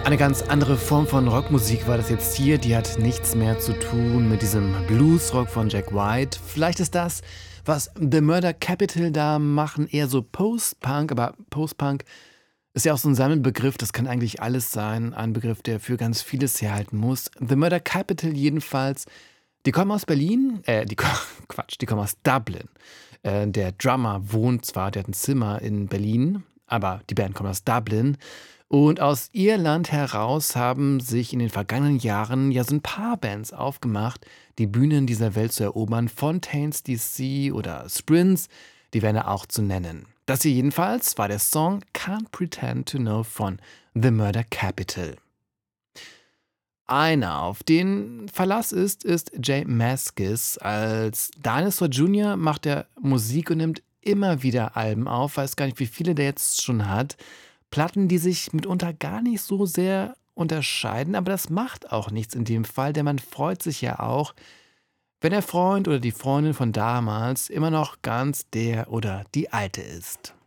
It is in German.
Eine ganz andere Form von Rockmusik war das jetzt hier. Die hat nichts mehr zu tun mit diesem Bluesrock von Jack White. Vielleicht ist das, was The Murder Capital da machen, eher so Post-Punk. Aber Post-Punk ist ja auch so ein Sammelbegriff. Das kann eigentlich alles sein. Ein Begriff, der für ganz vieles herhalten muss. The Murder Capital jedenfalls. Die kommen aus Berlin. Die kommen aus Dublin. Der Drummer wohnt zwar, der hat ein Zimmer in Berlin, aber die Band kommt aus Dublin. Und aus Irland heraus haben sich in den vergangenen Jahren ja so ein paar Bands aufgemacht, die Bühnen dieser Welt zu erobern. Fontaines DC oder Sprints, die wären da auch zu nennen. Das hier jedenfalls war der Song Can't Pretend to Know von The Murder Capital. Einer, auf den Verlass ist Jay Mascis. Als Dinosaur Jr. macht er Musik und nimmt immer wieder Alben auf. Weiß gar nicht, wie viele der jetzt schon hat. Platten, die sich mitunter gar nicht so sehr unterscheiden, aber das macht auch nichts in dem Fall, denn man freut sich ja auch, wenn der Freund oder die Freundin von damals immer noch ganz der oder die Alte ist.